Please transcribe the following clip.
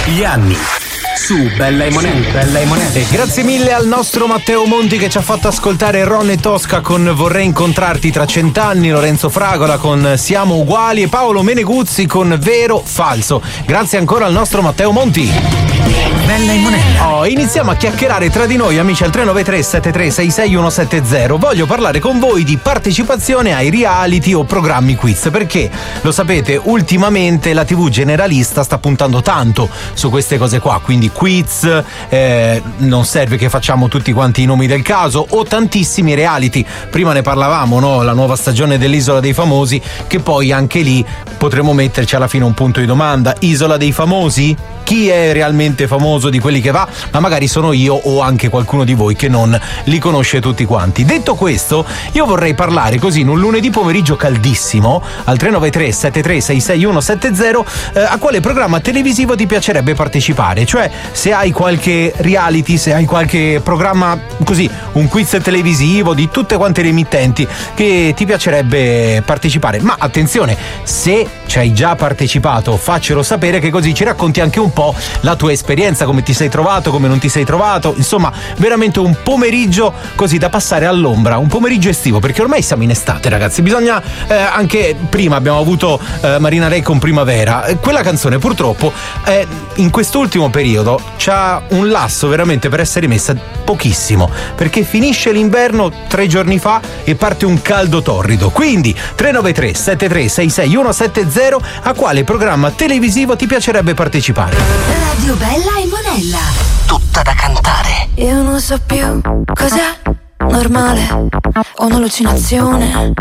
Gli anni su Bella e Monete. Grazie mille al nostro Matteo Monti che ci ha fatto ascoltare Ron e Tosca con Vorrei incontrarti tra 100 anni, Lorenzo Fragola con Siamo uguali e Paolo Meneguzzi con Vero Falso. Grazie ancora al nostro Matteo Monti. Bella e Monella. Iniziamo a chiacchierare tra di noi, amici, al 393 7366 170. Voglio parlare con voi di partecipazione ai reality o programmi quiz, perché lo sapete, ultimamente la TV generalista sta puntando tanto su queste cose qua, quindi quiz, non serve che facciamo tutti quanti i nomi del caso, o tantissimi reality. Prima ne parlavamo, no? La nuova stagione dell'Isola dei Famosi, che poi anche lì potremo metterci alla fine un punto di domanda. Isola dei Famosi? Chi è realmente famoso di quelli che va? Ma magari sono io o anche qualcuno di voi che non li conosce tutti quanti. Detto questo, io vorrei parlare così in un lunedì pomeriggio caldissimo al 393 7366 170 a quale programma televisivo ti piacerebbe partecipare, cioè se hai qualche reality, se hai qualche programma così, un quiz televisivo di tutte quante le emittenti che ti piacerebbe partecipare. Ma attenzione, se ci hai già partecipato faccelo sapere, che così ci racconti anche un po' la tua esperienza, come ti sei trovato, come non ti sei trovato, insomma veramente un pomeriggio così da passare all'ombra, un pomeriggio estivo, perché ormai siamo in estate, ragazzi, bisogna anche prima abbiamo avuto Marina Ray con Primavera, quella canzone purtroppo in quest'ultimo periodo c'ha un lasso veramente per essere messa pochissimo, perché finisce l'inverno 3 giorni fa e parte un caldo torrido. Quindi 393 7366 170, a quale programma televisivo ti piacerebbe partecipare? Radio Bella e Monella. Tutta da cantare. Io non so più cos'è normale o un'allucinazione.